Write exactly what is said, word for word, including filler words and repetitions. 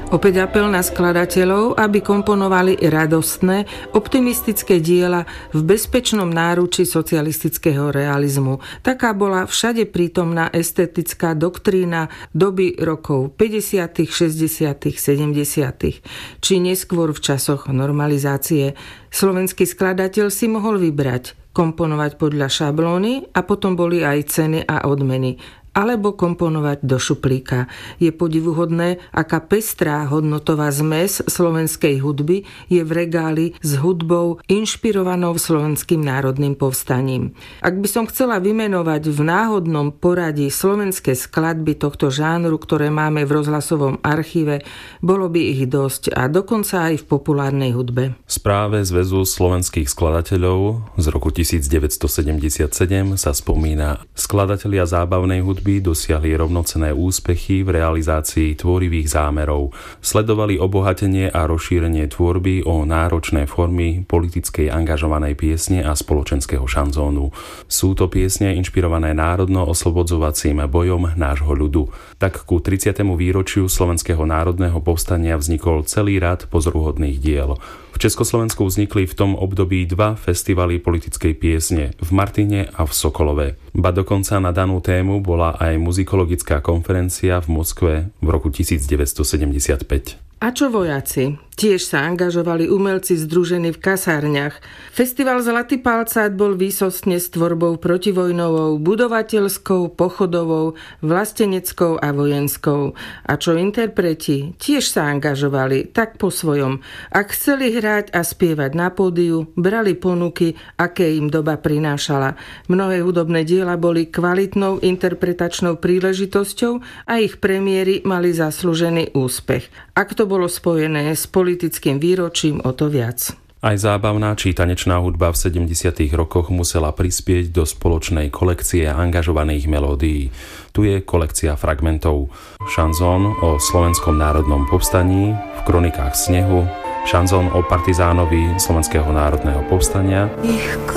Opäť apel na skladateľov, aby komponovali radostné, optimistické diela v bezpečnom náručí socialistického realizmu. Taká bola všade prítomná estetická doktrína doby rokov päťdesiatych, šesťdesiatych, sedemdesiatych či neskôr v časoch normalizácie. Slovenský skladateľ si mohol vybrať komponovať podľa šablóny a potom boli aj ceny a odmeny, alebo komponovať do šuplíka. Je podivuhodné, aká pestrá hodnotová zmes slovenskej hudby je v regáli s hudbou inšpirovanou slovenským národným povstaním. Ak by som chcela vymenovať v náhodnom poradí slovenské skladby tohto žánru, ktoré máme v rozhlasovom archíve, bolo by ich dosť a dokonca aj v populárnej hudbe. V správe Zväzu slovenských skladateľov z roku devätnásťsedemdesiatsedem sa spomína: skladatelia zábavnej hudby dosiahli rovnocenné úspechy v realizácii tvorivých zámerov. Sledovali obohatenie a rozšírenie tvorby o náročné formy politickej angažovanej piesne a spoločenského šanzónu. Sú to piesne inšpirované národno-oslobodzovacím bojom nášho ľudu. Tak ku tridsiatemu výročiu Slovenského národného povstania vznikol celý rad pozoruhodných diel. V Československu vznikli v tom období dva festivaly politickej piesne, v Martine a v Sokolove. Ba dokonca na danú tému bola aj muzikologická konferencia v Moskve v roku devätnásťsedemdesiatpäť. A čo vojaci? Tiež sa angažovali umelci združení v kasárniach. Festival Zlatý palcát bol výsostne s tvorbou protivojnovou, budovateľskou, pochodovou, vlasteneckou a vojenskou. A čo interpreti? Tiež sa angažovali, tak po svojom. Ak chceli hrať a spievať na pódiu, brali ponuky, aké im doba prinášala. Mnohé hudobné diela boli kvalitnou interpretačnou príležitosťou a ich premiéry mali zaslúžený úspech. Ak to bolo spojené s politickým výročím, o to viac. Aj zábavná či tanečná hudba v sedemdesiatych rokoch musela prispieť do spoločnej kolekcie angažovaných melódií. Tu je kolekcia fragmentov: šanzón o slovenskom národnom povstaní, v kronikách snehu, šanzón o partizánovi Slovenského národného povstania,